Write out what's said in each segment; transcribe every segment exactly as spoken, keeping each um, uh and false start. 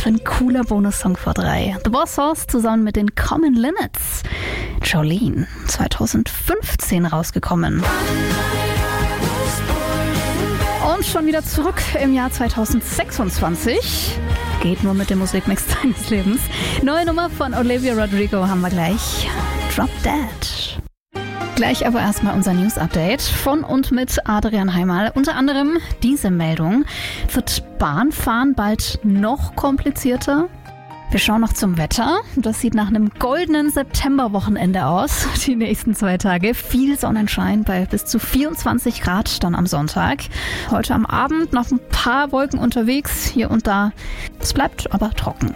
für ein cooler Bonussong vor drei. The Boss Hoss zusammen mit den Common Linnets. Jolene, zweitausendfünfzehn rausgekommen. Und schon wieder zurück im Jahr zweitausendsechsundzwanzig. Geht nur mit dem Musikmix deines Lebens. Neue Nummer von Olivia Rodrigo haben wir gleich. Drop Dead. Gleich aber erstmal unser News-Update von und mit Adrian Heimal. Unter anderem diese Meldung. Wird Bahnfahren bald noch komplizierter? Wir schauen noch zum Wetter. Das sieht nach einem goldenen Septemberwochenende aus. Die nächsten zwei Tage. Viel Sonnenschein bei bis zu vierundzwanzig Grad dann am Sonntag. Heute am Abend noch ein paar Wolken unterwegs, hier und da. Es bleibt aber trocken.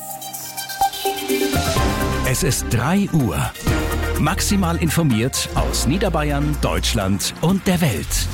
Es ist drei Uhr. Maximal informiert aus Niederbayern, Deutschland und der Welt.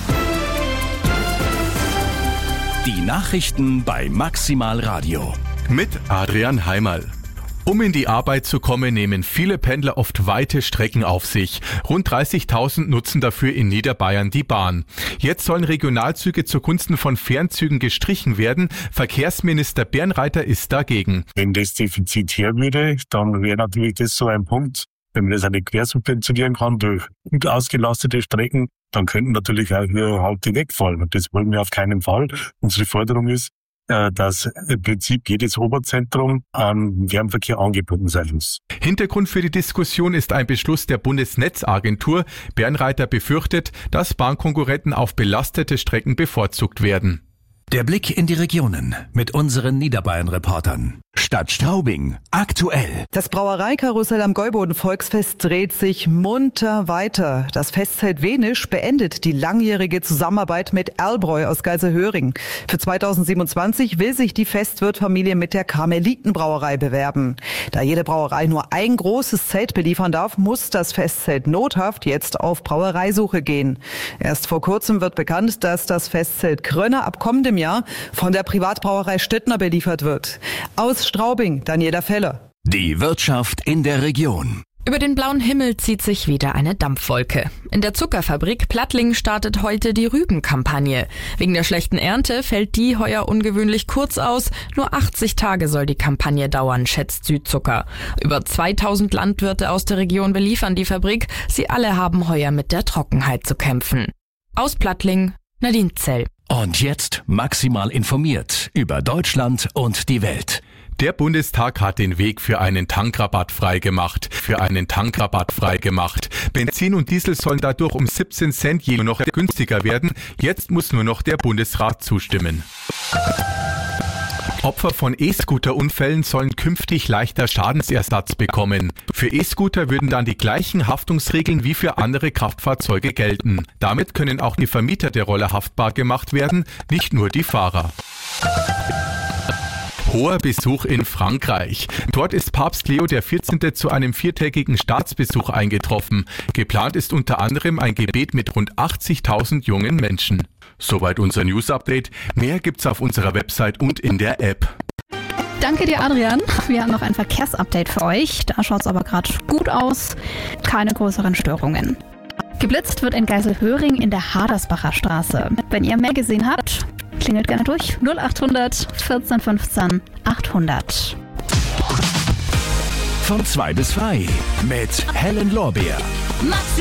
Die Nachrichten bei Maximal Radio. Mit Adrian Heimal. Um in die Arbeit zu kommen, nehmen viele Pendler oft weite Strecken auf sich. Rund dreißigtausend nutzen dafür in Niederbayern die Bahn. Jetzt sollen Regionalzüge zugunsten von Fernzügen gestrichen werden. Verkehrsminister Bernreiter ist dagegen. Wenn das Defizit her würde, dann wäre natürlich das so ein Punkt. Wenn man das auch nicht quersubventionieren kann durch gut ausgelastete Strecken, dann könnten natürlich auch hier Halte wegfallen. Und das wollen wir auf keinen Fall. Unsere Forderung ist, dass im Prinzip jedes Oberzentrum an Fernverkehr angebunden sein muss. Hintergrund für die Diskussion ist ein Beschluss der Bundesnetzagentur. Bernreiter befürchtet, dass Bahnkonkurrenten auf belastete Strecken bevorzugt werden. Der Blick in die Regionen mit unseren Niederbayern-Reportern. Stadt Straubing, aktuell. Das Brauereikarussell am Gäuboden-Volksfest dreht sich munter weiter. Das Festzelt Wenisch beendet die langjährige Zusammenarbeit mit Erlbräu aus Geiselhöring. Für zweitausendsiebenundzwanzig will sich die Festwirtfamilie mit der Karmelitenbrauerei bewerben. Da jede Brauerei nur ein großes Zelt beliefern darf, muss das Festzelt nothaft jetzt auf Brauereisuche gehen. Erst vor kurzem wird bekannt, dass das Festzelt Krönner ab kommendem Jahr von der Privatbrauerei Stittner beliefert wird. Aus Straubing, Daniela Feller. Die Wirtschaft in der Region. Über den blauen Himmel zieht sich wieder eine Dampfwolke. In der Zuckerfabrik Plattling startet heute die Rübenkampagne. Wegen der schlechten Ernte fällt die heuer ungewöhnlich kurz aus. Nur achtzig Tage soll die Kampagne dauern, schätzt Südzucker. Über zweitausend Landwirte aus der Region beliefern die Fabrik. Sie alle haben heuer mit der Trockenheit zu kämpfen. Aus Plattling, Nadine Zell. Und jetzt maximal informiert über Deutschland und die Welt. Der Bundestag hat den Weg für einen Tankrabatt freigemacht. Für einen Tankrabatt freigemacht. Benzin und Diesel sollen dadurch um siebzehn Cent je noch günstiger werden. Jetzt muss nur noch der Bundesrat zustimmen. Opfer von E-Scooter-Unfällen sollen künftig leichter Schadensersatz bekommen. Für E-Scooter würden dann die gleichen Haftungsregeln wie für andere Kraftfahrzeuge gelten. Damit können auch die Vermieter der Roller haftbar gemacht werden, nicht nur die Fahrer. Hoher Besuch in Frankreich. Dort ist Papst Leo der vierzehnte zu einem viertägigen Staatsbesuch eingetroffen. Geplant ist unter anderem ein Gebet mit rund achtzigtausend jungen Menschen. Soweit unser News-Update. Mehr gibt's auf unserer Website und in der App. Danke dir, Adrian. Wir haben noch ein Verkehrsupdate für euch. Da schaut's aber gerade gut aus. Keine größeren Störungen. Geblitzt wird in Geiselhöring in der Hadersbacher Straße. Wenn ihr mehr gesehen habt, klingelt gerne durch. null achthundert vierzehn fünfzehn achthundert. Von zwei bis drei mit Helen Lorbeer.